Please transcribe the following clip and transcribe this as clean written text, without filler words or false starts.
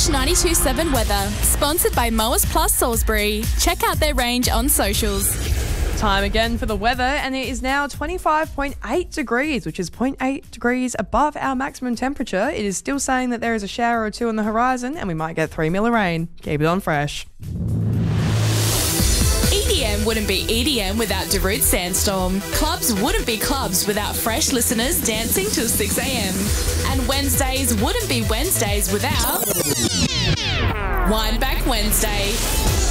Fresh 92.7 weather, sponsored by Mowers Plus Salisbury. Check out their range on socials. Time again for the weather, and it is now 25.8 degrees, which is 0.8 degrees above our maximum temperature. It is still saying that there is a shower or two on the horizon, and we might get 3 mil of rain. Keep it on fresh. EDM wouldn't be EDM without Darude Sandstorm. Clubs wouldn't be clubs without fresh listeners dancing till 6 a.m. And Wednesdays wouldn't be Wednesdays without Wind Back Wednesday.